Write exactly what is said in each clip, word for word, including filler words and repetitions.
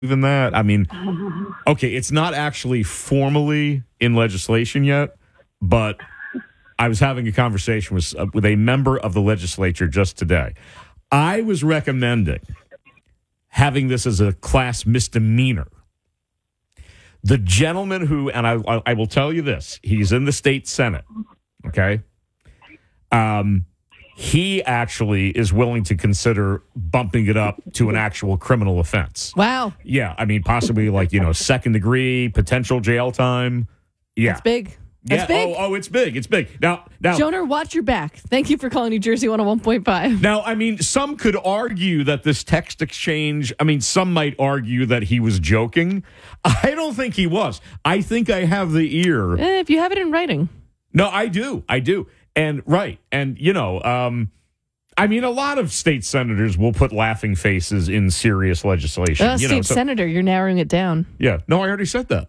even that. I mean, okay, it's not actually formally in legislation yet, but I was having a conversation with, uh, with a member of the legislature just today. I was recommending having this as a class misdemeanor. The gentleman who, and I, I will tell you this, he's in the state Senate, okay? Um, he actually is willing to consider bumping it up to an actual criminal offense. Wow. Yeah, I mean, possibly like, you know, second degree, potential jail time. Yeah. That's big. That's yeah. big. Oh, oh, it's big. It's big. Now, now, Joner, watch your back. Thank you for calling New Jersey one oh one point five. Now, I mean, some could argue that this text exchange, I mean, some might argue that he was joking. I don't think he was. I think I have the ear. Eh, if you have it in writing. No, I do. I do. And, right. And, you know, um, I mean, a lot of state senators will put laughing faces in serious legislation. Uh, you state know, so, senator, you're narrowing it down. Yeah. No, I already said that.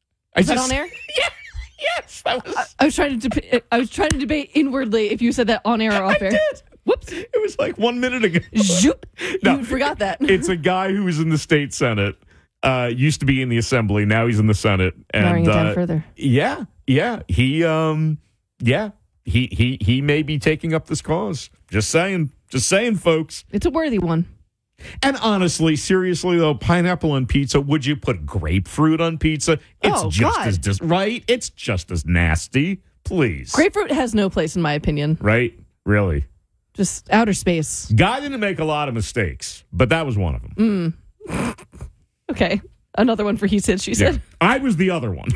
I Is just, that on air? Yeah. Yes, that was. I, I was trying to. Deb- I was trying to debate inwardly if you said that on air or off I air. did. Whoops! It was like one minute ago. Zoop. No, you forgot that. It's a guy who was in the state Senate. Uh, used to be in the Assembly. Now he's in the Senate. And narrowing it down uh, further. Yeah, yeah. He, um, yeah. He he he may be taking up this cause. Just saying. Just saying, folks. It's a worthy one. And honestly, seriously though, pineapple on pizza. Would you put grapefruit on pizza? It's Oh, just God. as dis- right. It's just as nasty. Please. Grapefruit has no place in my opinion. Right? Really? Just outer space. Guy didn't make a lot of mistakes, but that was one of them. Mm. Okay. Another one for he said, she said. Yeah. I was the other one.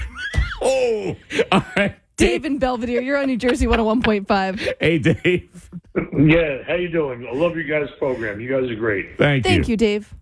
Oh, all right. Dave in Belvedere, you're on New Jersey one oh one point five. Hey, Dave. Yeah, how you doing? I love your guys' program. You guys are great. Thank you. Thank you, Dave.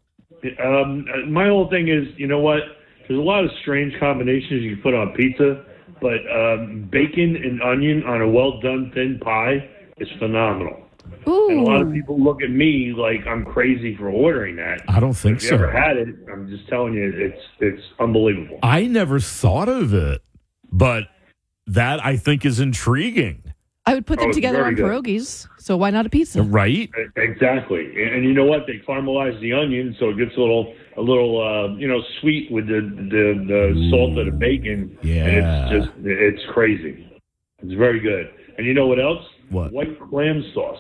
Um, my whole thing is, you know what? There's a lot of strange combinations you can put on pizza, but um, bacon and onion on a well-done thin pie is phenomenal. Ooh. And a lot of people look at me like I'm crazy for ordering that. I don't think if you so. ever had it, I'm just telling you, it's it's unbelievable. I never thought of it, but that I think is intriguing. I would put them Oh, it's together very on good. pierogies, so why not a pizza? Right? Exactly, and, and you know what? They caramelize the onion, so it gets a little, a little, uh, you know, sweet with the the, the salt of the bacon. Yeah. and it's just, it's crazy. It's very good. And you know what else? What? White clam sauce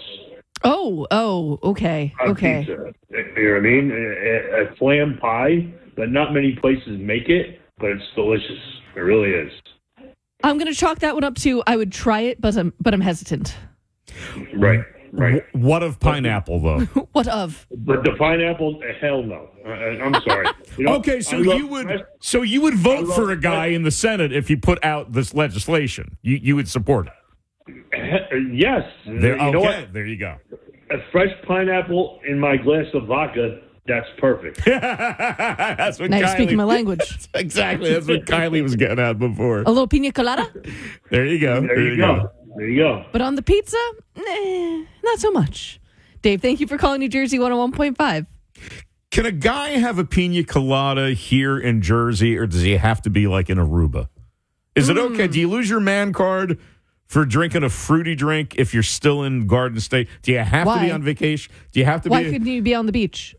Oh, oh, okay, on okay. pizza. You know what I mean? A, a clam pie, but not many places make it, but it's delicious. It really is. I'm going to chalk that one up to I would try it, but I'm but I'm hesitant. Right, right. W- What of pineapple, though? What of? But the pineapple, hell no. I, I'm sorry. You know, Okay, so I love you would fresh- so you would vote love for a guy fresh- in the Senate if he put out this legislation. You you would support it. Yes. There, you know okay, what? there you go. A fresh pineapple in my glass of vodka, that's perfect. That's what Now you're Kylie, speaking my language. exactly. That's what Kylie was getting at before. A little pina colada, There you go. There you go. There you go. but on the pizza, nah, not so much. Dave, thank you for calling New Jersey one oh one point five. Can a guy have a pina colada here in Jersey, or does he have to be like in Aruba? Is it okay? Do you lose your man card for drinking a fruity drink if you're still in Garden State? Do you have to be Why? on vacation? Do you have to Why be? couldn't you be on the beach?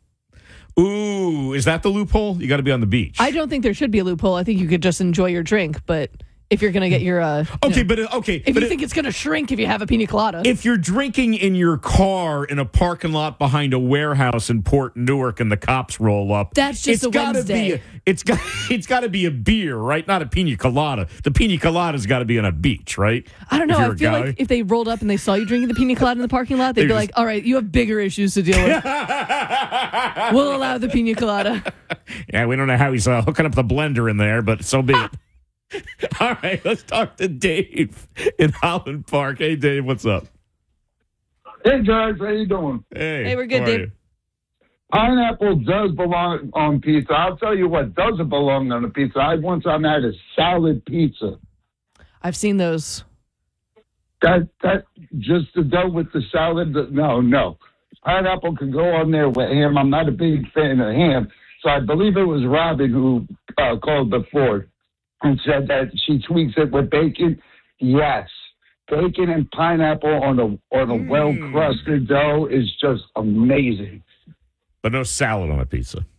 Ooh, is that the loophole? You got to be on the beach. I don't think there should be a loophole. I think you could just enjoy your drink, but if you're going to get your... Uh, you okay, know, but uh, okay, if but you it- think it's going to shrink if you have a pina colada. if you're drinking in your car in a parking lot behind a warehouse in Port Newark and the cops roll up, That's just it's a gotta Wednesday. Be a, it's got it's got to be a beer, right? Not a pina colada. The pina colada's got to be on a beach, right? I don't know. If you're I a feel guy. like if they rolled up and they saw you drinking the pina colada in the parking lot, they'd They're be just- like, all right, you have bigger issues to deal with. We'll allow the pina colada. Yeah, we don't know how he's uh, hooking up the blender in there, but so be it. All right, let's talk to Dave in Holland Park. Hey, Dave, what's up? Hey guys, how you doing? Hey, Hey, we're good, how are Dave. you? Pineapple does belong on pizza. I'll tell you what doesn't belong on a pizza. I once I had a salad pizza. I've seen those. That that just the dough with the salad. No, no. Pineapple can go on there with ham. I'm not a big fan of ham, so I believe it was Robin who uh, called before and said that she tweaks it with bacon. Yes. Bacon and pineapple on a on a Mm. well crusted dough is just amazing. But no salad on a pizza.